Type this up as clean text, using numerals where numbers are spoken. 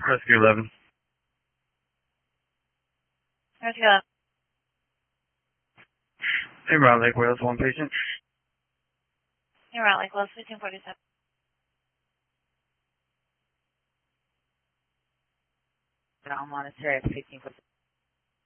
Rescue 11. Rescue 11. Hey, Round Lake Wales, one patient. Hey, Round Lake Wales, 1547. I'm on a series 1547.